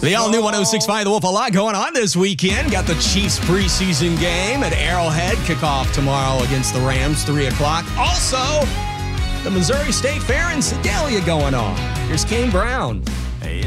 The all-new 106.5 The Wolf, a lot going on this weekend. Got the Chiefs preseason game at Arrowhead. Kickoff tomorrow against the Rams, 3 o'clock. Also, the Missouri State Fair in Sedalia going on. Here's Kane Brown.